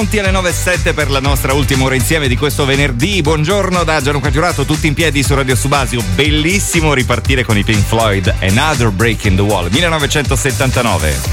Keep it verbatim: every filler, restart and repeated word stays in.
pronti alle nove e sette per la nostra ultima ora insieme di questo venerdì. Buongiorno da Gianluca Giurato, tutti in piedi su Radio Subasio. Bellissimo ripartire con i Pink Floyd, Another Break in the Wall, millenovecentosettantanove.